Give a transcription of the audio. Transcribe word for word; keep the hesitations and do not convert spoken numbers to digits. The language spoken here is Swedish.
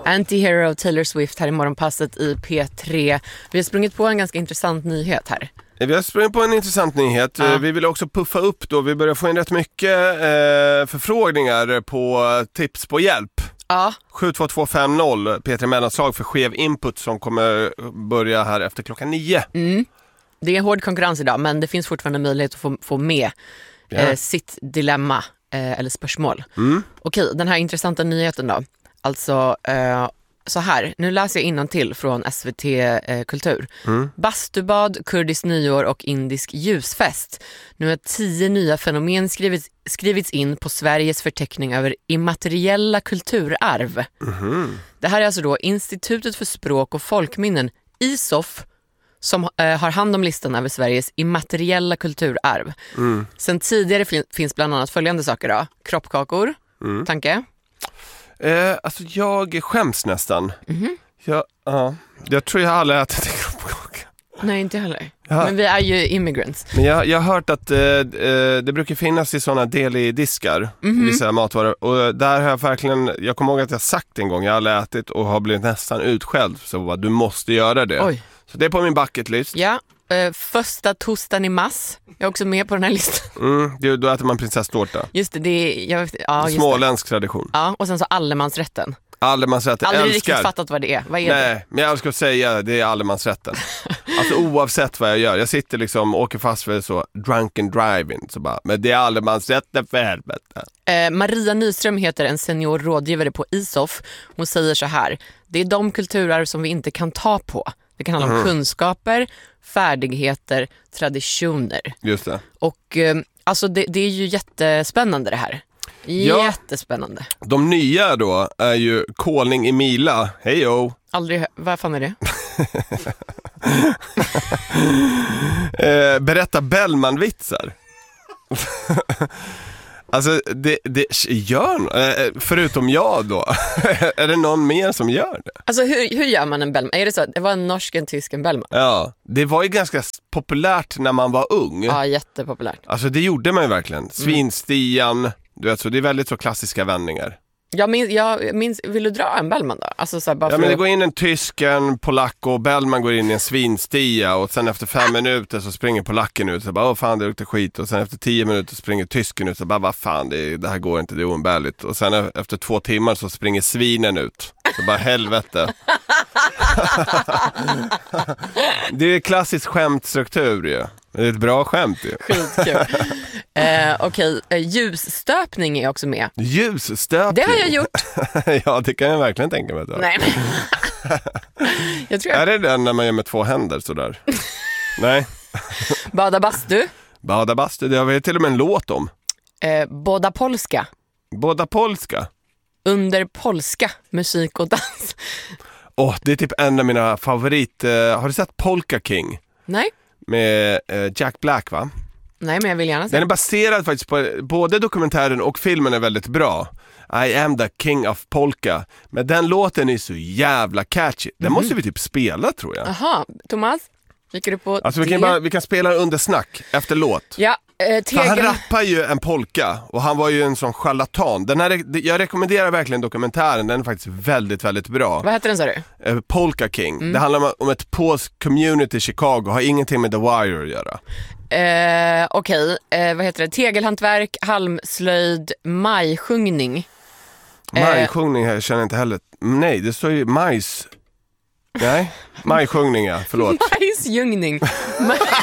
Anti-Hero, Taylor Swift här i morgonpasset i P tre. Vi har sprungit på en ganka intressant nyhet här. Vi har sprungit på en intressant nyhet. Ja. Vi vill också puffa upp då. Vi börjar få in rätt mycket eh, förfrågningar på tips på hjälp. Ja. sju två två fem noll P tre mellanslag för skev input som kommer börja här efter klockan nio. Mm. Det är hård konkurrens idag, men det finns fortfarande möjlighet att få, få med ja. eh, sitt dilemma eh, eller spörsmål. Mm. Okej, den här intressanta nyheten då. Alltså, eh, så här. Nu läser jag innantill från S V T eh, Kultur. Mm. Bastubad, kurdisk nyår och indisk ljusfest. Nu har tio nya fenomen skrivits, skrivits in på Sveriges förteckning över immateriella kulturarv. Mm. Det här är alltså då Institutet för språk och folkminnen, I S O F, som eh, har hand om listan över Sveriges immateriella kulturarv. Mm. Sen tidigare fin- finns bland annat följande saker då. Kroppkakor, mm. tanke? Eh, alltså jag skäms nästan. Mm-hmm. jag, ja, jag tror jag aldrig ätit en kroppkaka. Nej, inte heller. Ja. Men vi är ju immigrants. Men jag, jag har hört att eh, det brukar finnas i sådana deli-diskar, mm-hmm. vissa matvaror. Och där har jag verkligen, jag kommer ihåg att jag sagt en gång, jag har aldrig ätit och har blivit nästan utskälld. Så bara, du måste göra det. Oj. Så det är på min bucket list. Ja, eh, första torsdagen i mars. Jag är också med på den här listan. Mm, det, då äter man prinsesstårta. Just det, det är jag vet, ja, just småländsk tradition. Ja, och sen så allemansrätten. Allemansrätten, aldrig älskar. riktigt fattat vad det är. Vad är Nej, det? men jag ska säga det är allemansrätten. Alltså oavsett vad jag gör. Jag sitter liksom, åker fast för så drunken driving. Så bara, men det är allemansrätten för helvete. Eh, Maria Nyström heter en senior rådgivare på I S O F. Hon säger så här: det är de kulturer som vi inte kan ta på. Det kan handla om mm. kunskaper, färdigheter, traditioner. Just det. Och eh, alltså det, det är ju jättespännande det här. Ja, jättespännande. De nya då är ju Kolning i Mila. Hejo. Aldrig, vad fan är det? eh, berätta Bellman-vitsar. Alltså det, det gör eh, förutom jag då. Är det någon mer som gör det? Alltså hur, hur gör man en Bellman? Är det så? Det var en norsk, en tysk, en Bellman. Ja, det var ju ganska populärt när man var ung. Ja, jättepopulärt. Alltså det gjorde man ju verkligen. Svinstian, mm. du vet så, det är väldigt så klassiska vändningar. Jag minns, jag minns, vill du dra en Bellman då? Alltså så här, bara ja, men det att... går in en tysk, en polack och Bellman går in i en svinstia och sen efter fem minuter så springer polacken ut och bara, åh fan det luktar skit, och sen efter tio minuter springer tysken ut och bara, vad fan det, det här går inte, det är oumbärligt, och sen efter två timmar så springer svinen ut, så bara helvete. Det är klassisk skämtstruktur ju. Det är ett bra skämt ju. Skitkul. eh, Okej, okay. Ljusstöpning är också med. Ljusstöpning? Det har jag gjort. Ja, det kan jag verkligen tänka mig. Då. Nej, men... jag tror jag... Är det den när man gör med två händer sådär? Nej. Bada bastu. Bada bastu, det har vi till och med en låt om. Eh, Båda polska. Båda polska? Under polska, musik och dans. Åh, oh, det är typ en av mina favorit. Uh, har du sett Polka King? Nej. Med uh, Jack Black, va? Nej, men jag vill gärna se. Den är baserad faktiskt på, både dokumentären och filmen är väldigt bra. I am the king of polka. Men den låten är så jävla catchy. Den mm. måste vi typ spela, tror jag. Aha, Thomas, gick du på alltså vi kan, bara, vi kan spela under snack efter låt. Ja, eh, tegen... han rappar ju en polka och han var ju en sån charlatan. Den här, jag rekommenderar verkligen dokumentären. Den är faktiskt väldigt, väldigt bra. Vad heter den, sa du? Eh, Polka King. Mm. Det handlar om, om ett polsk community i Chicago. Har ingenting med The Wire att göra. Eh, Okej, okay. eh, vad heter det? Tegelhantverk, halmslöjd, majsjungning. Majsjungning här känner jag inte heller. Nej, det står ju majs. Nej, majsjungning, ja, förlåt. Majsjungning.